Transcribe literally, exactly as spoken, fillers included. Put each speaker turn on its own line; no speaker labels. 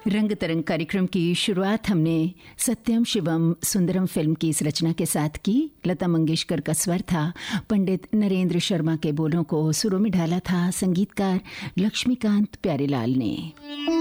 रंग तरंग कार्यक्रम की शुरुआत हमने सत्यम शिवम सुंदरम फिल्म की इस रचना के साथ की। लता मंगेशकर का स्वर था, पंडित नरेंद्र शर्मा के बोलों को सुरों में ढाला था संगीतकार लक्ष्मीकांत प्यारेलाल ने।